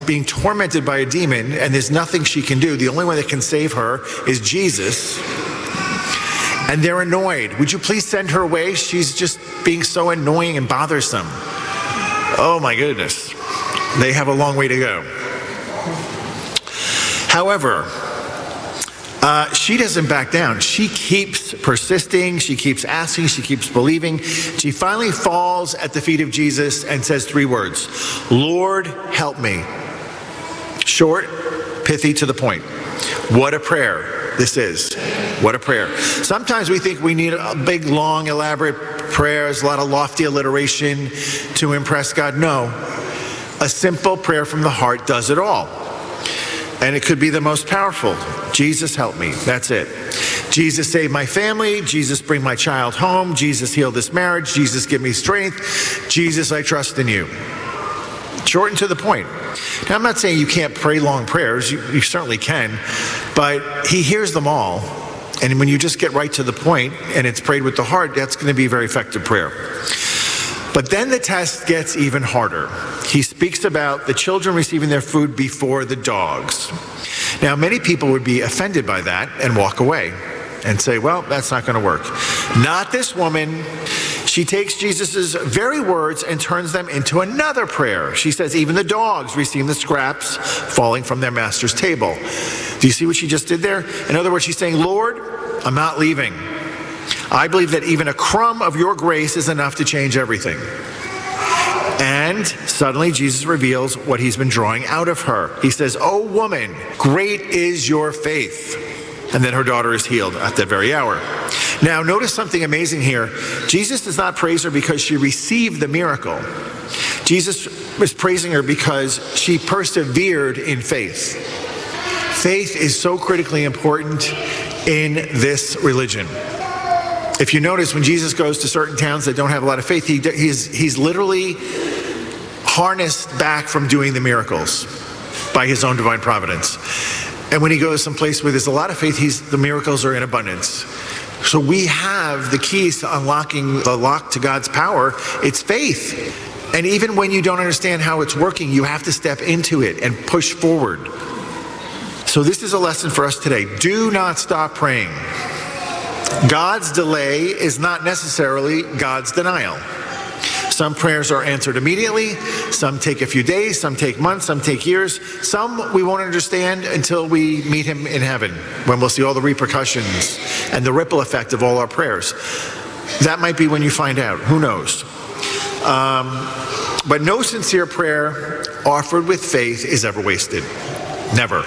being tormented by a demon, and there's nothing she can do. The only one that can save her is Jesus. And they're annoyed. Would you please send her away? She's just being so annoying and bothersome. Oh my goodness. They have a long way to go. However, she doesn't back down. She keeps persisting. She keeps asking. She keeps believing. She finally falls at the feet of Jesus and says 3 words. Lord, help me. Short, pithy, to the point. What a prayer this is. What a prayer. Sometimes we think we need a big, long, elaborate prayers, a lot of lofty alliteration to impress God. No. A simple prayer from the heart does it all. And it could be the most powerful. Jesus, help me. That's it. Jesus, save my family. Jesus, bring my child home. Jesus, heal this marriage. Jesus, give me strength. Jesus, I trust in you. Short and to the point. Now, I'm not saying you can't pray long prayers. You certainly can. But he hears them all. And when you just get right to the point and it's prayed with the heart, that's going to be a very effective prayer. But then the test gets even harder. He speaks about the children receiving their food before the dogs. Now, many people would be offended by that and walk away and say, well, that's not going to work. Not this woman. She takes Jesus' very words and turns them into another prayer. She says, even the dogs receive the scraps falling from their master's table. Do you see what she just did there? In other words, she's saying, Lord, I'm not leaving. I believe that even a crumb of your grace is enough to change everything. And suddenly Jesus reveals what he's been drawing out of her. He says, oh woman, great is your faith. And then her daughter is healed at that very hour. Now, notice something amazing here. Jesus does not praise her because she received the miracle. Jesus was praising her because she persevered in faith. Faith is so critically important in this religion. If you notice, when Jesus goes to certain towns that don't have a lot of faith, he's literally harnessed back from doing the miracles by his own divine providence. And when he goes someplace where there's a lot of faith, the miracles are in abundance. So we have the keys to unlocking the lock to God's power. It's faith. And even when you don't understand how it's working, you have to step into it and push forward. So this is a lesson for us today. Do not stop praying. God's delay is not necessarily God's denial. Some prayers are answered immediately. Some take a few days. Some take months. Some take years. Some we won't understand until we meet him in heaven, when we'll see all the repercussions and the ripple effect of all our prayers. That might be when you find out. Who knows? But no sincere prayer offered with faith is ever wasted. Never.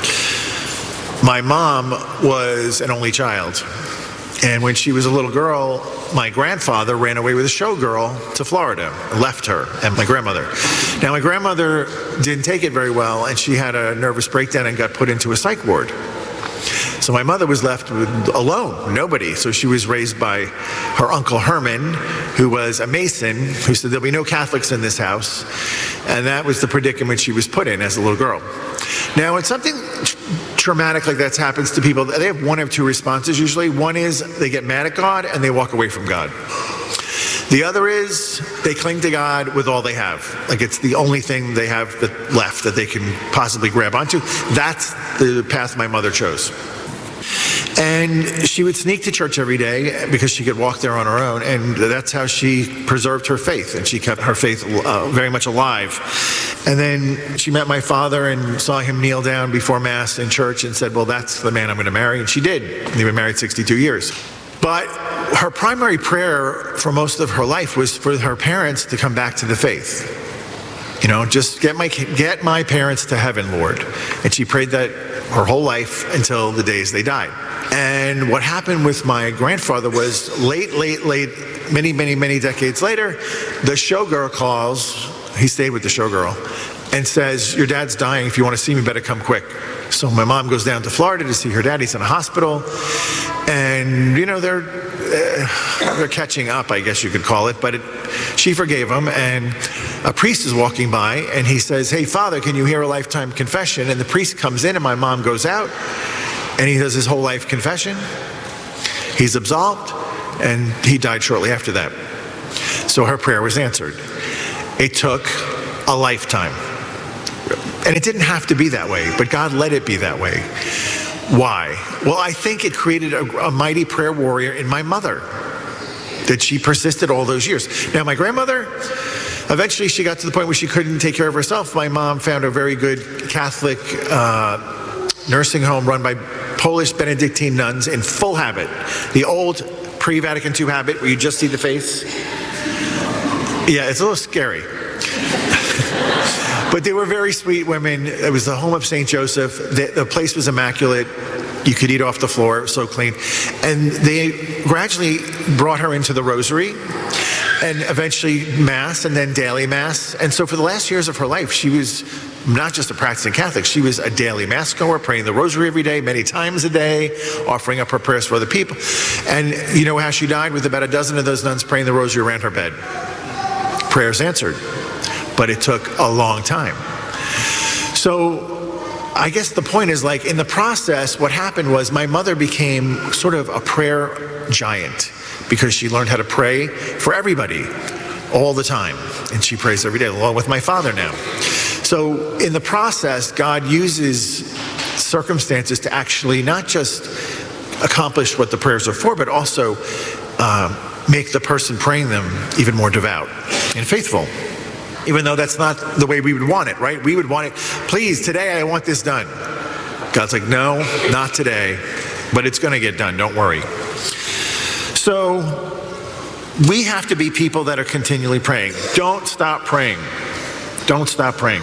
My mom was an only child. And when she was a little girl, my grandfather ran away with a showgirl to Florida, left her and my grandmother. Now, my grandmother didn't take it very well, and she had a nervous breakdown and got put into a psych ward. So my mother was left alone, nobody. So she was raised by her Uncle Herman, who was a Mason, who said there'll be no Catholics in this house. And that was the predicament she was put in as a little girl. Now, when something traumatic like that happens to people, they have one of two responses usually. One is they get mad at God and they walk away from God. The other is they cling to God with all they have. Like it's the only thing they have left that they can possibly grab onto. That's the path my mother chose. And she would sneak to church every day because she could walk there on her own, and that's how she preserved her faith, and she kept her faith very much alive. And then she met my father and saw him kneel down before Mass in church and said, well, that's the man I'm going to marry, and she did. They've been married 62 years. But her primary prayer for most of her life was for her parents to come back to the faith. You know, just get my parents to heaven, Lord. And she prayed that her whole life until the days they died. And what happened with my grandfather was late, many decades later, the showgirl calls, he stayed with the showgirl, and says, your dad's dying. If you want to see me, better come quick. So my mom goes down to Florida to see her dad. He's in a hospital. And, you know, they're catching up, I guess you could call it. But she forgave him. And a priest is walking by, and he says, hey, Father, can you hear a lifetime confession? And the priest comes in, and my mom goes out. And he does his whole life confession. He's absolved, and he died shortly after that. So her prayer was answered. It took a lifetime. And it didn't have to be that way, but God let it be that way. Why? Well, I think it created a mighty prayer warrior in my mother, that she persisted all those years. Now, my grandmother, eventually she got to the point where she couldn't take care of herself. My mom found a very good Catholic nursing home run by Polish Benedictine nuns in full habit. The old pre-Vatican II habit where you just see the face. Yeah, it's a little scary. But they were very sweet women. It was the home of St. Joseph. The place was immaculate. You could eat off the floor. It was so clean. And they gradually brought her into the rosary and eventually Mass and then daily Mass. And so for the last years of her life, she was not just a practicing Catholic. She was a daily Mass goer, praying the rosary every day, many times a day, offering up her prayers for other people. And you know how she died? With about a dozen of those nuns praying the rosary around her bed. Prayers answered. But it took a long time. So I guess the point is, like, in the process, what happened was my mother became sort of a prayer giant because she learned how to pray for everybody all the time. And she prays every day, along with my father now. So in the process, God uses circumstances to actually not just accomplish what the prayers are for, but also make the person praying them even more devout and faithful. Even though that's not the way we would want it, right? We would want it, please, today I want this done. God's like, no, not today, but it's going to get done, don't worry. So we have to be people that are continually praying. Don't stop praying. Don't stop praying.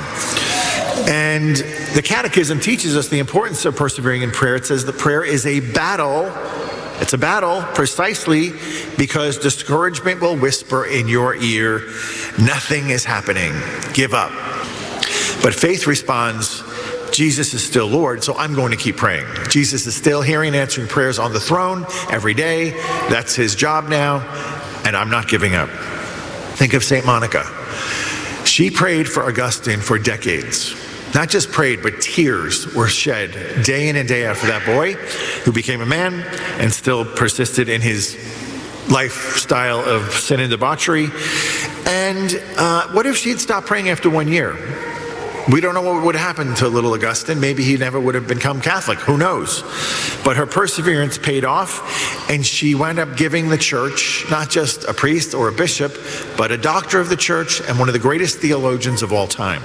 And the Catechism teaches us the importance of persevering in prayer. It says that prayer is a battle. It's a battle precisely because discouragement will whisper in your ear, nothing is happening, give up. But faith responds, Jesus is still Lord, so I'm going to keep praying. Jesus is still hearing and answering prayers on the throne every day. That's his job now, and I'm not giving up. Think of St. Monica. She prayed for Augustine for decades. Not just prayed, but tears were shed day in and day out for that boy who became a man and still persisted in his lifestyle of sin and debauchery. And what if she had stopped praying after 1 year? We don't know what would happen to little Augustine. Maybe he never would have become Catholic. Who knows? But her perseverance paid off, and she wound up giving the church not just a priest or a bishop, but a doctor of the church and one of the greatest theologians of all time,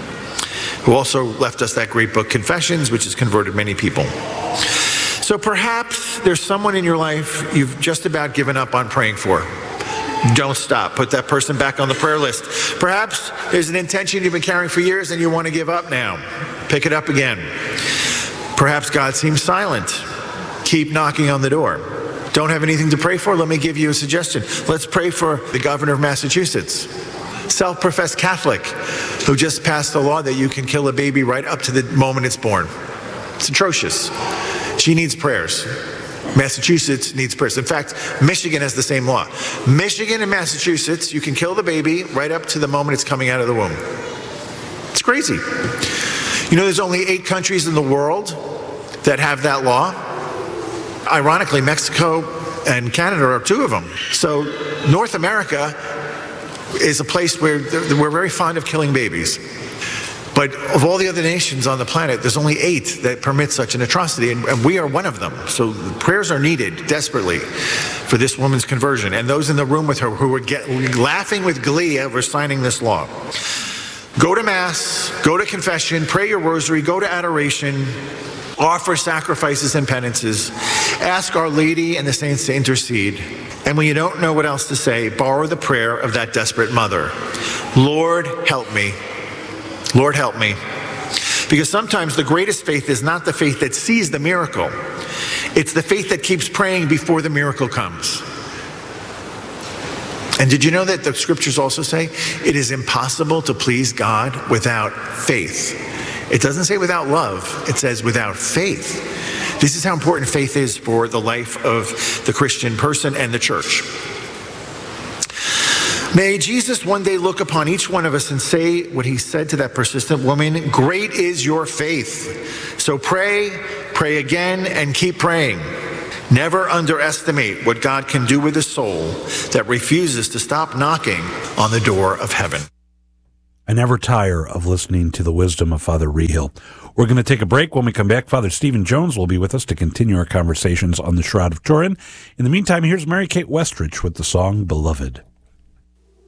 who also left us that great book, Confessions, which has converted many people. So perhaps there's someone in your life you've just about given up on praying for. Don't stop. Put that person back on the prayer list. Perhaps there's an intention you've been carrying for years and you want to give up now. Pick it up again. Perhaps God seems silent. Keep knocking on the door. Don't have anything to pray for? Let me give you a suggestion. Let's pray for the governor of Massachusetts, self-professed Catholic, who just passed a law that you can kill a baby right up to the moment it's born. It's atrocious. She needs prayers. Massachusetts needs prayers. In fact, Michigan has the same law. Michigan and Massachusetts, you can kill the baby right up to the moment it's coming out of the womb. It's crazy. You know, there's only 8 countries in the world that have that law. Ironically, Mexico and Canada are 2 of them. So North America is a place where we're very fond of killing babies. But of all the other nations on the planet, there's only 8 that permit such an atrocity, and we are one of them. So prayers are needed desperately for this woman's conversion, and those in the room with her who were laughing with glee over signing this law. Go to Mass, go to confession, pray your rosary, go to adoration, offer sacrifices and penances, ask Our Lady and the saints to intercede. And when you don't know what else to say, borrow the prayer of that desperate mother. Lord, help me. Lord, help me. Because sometimes the greatest faith is not the faith that sees the miracle. It's the faith that keeps praying before the miracle comes. And did you know that the scriptures also say it is impossible to please God without faith? It doesn't say without love. It says without faith. This is how important faith is for the life of the Christian person and the church. May Jesus one day look upon each one of us and say what he said to that persistent woman, great is your faith. So pray, pray again, and keep praying. Never underestimate what God can do with a soul that refuses to stop knocking on the door of heaven. I never tire of listening to the wisdom of Father Rehill. We're going to take a break. When we come back, Father Stephen Jones will be with us to continue our conversations on the Shroud of Turin. In the meantime, here's Mary Kate Westrich with the song Beloved.